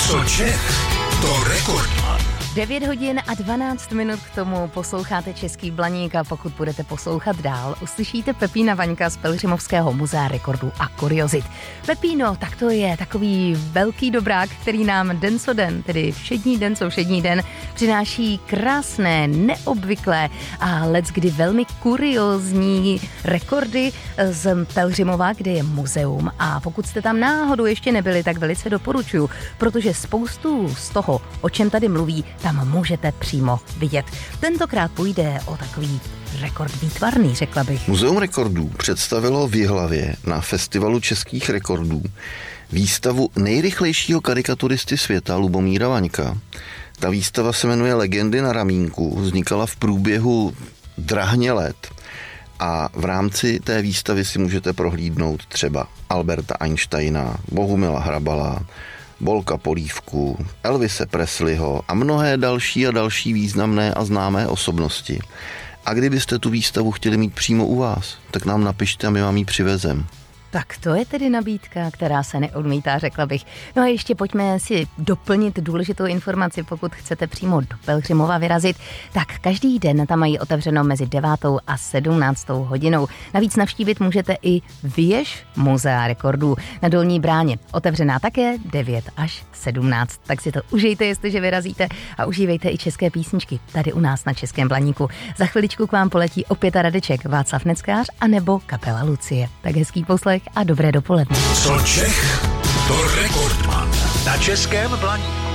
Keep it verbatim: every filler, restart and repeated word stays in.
Co Čech, to Rekordman. devět hodin a dvanáct minut k tomu posloucháte Český Blaník a pokud budete poslouchat dál, uslyšíte Pepína Vaňka z Pelhřimovského muzea rekordů a kuriozit. Pepíno, tak to je takový velký dobrák, který nám den co den, tedy všední den co všední den, přináší krásné, neobvyklé a leckdy velmi kuriozní rekordy z Pelhřimova, kde je muzeum. A pokud jste tam náhodou ještě nebyli, tak velice doporučuju, protože spoustu z toho, o čem tady mluví, tam můžete přímo vidět. Tentokrát půjde o takový rekord výtvarný, řekla bych. Muzeum rekordů představilo v Jihlavě na Festivalu českých rekordů výstavu nejrychlejšího karikaturisty světa Lubomíra Vaňka. Ta výstava se jmenuje Legendy na ramínku, vznikala v průběhu drahně let a v rámci té výstavy si můžete prohlídnout třeba Alberta Einsteina, Bohumila Hrabala, Bolka Polívku, Elvise Presleyho a mnohé další a další významné a známé osobnosti. A kdybyste tu výstavu chtěli mít přímo u vás, tak nám napište a my vám ji přivezem. Tak to je tedy nabídka, která se neodmítá, řekla bych. No a ještě pojďme si doplnit důležitou informaci, pokud chcete přímo do Pelhřimova vyrazit, tak každý den tam mají otevřeno mezi devátou a sedmnáctou hodinou. Navíc navštívit můžete i věž muzea rekordů na Dolní bráně. Otevřená také devět až sedmnáct. Tak si to užijte, jestliže vyrazíte a užívejte i české písničky tady u nás na Českém Blaníku. Za chviličku k vám poletí opět Radeček, Václav Neckář a nebo kapela Lucie. Tak hezký poslech a dobré dopoledne. Co Čech, to Rekordman. Na Českém Blaníku.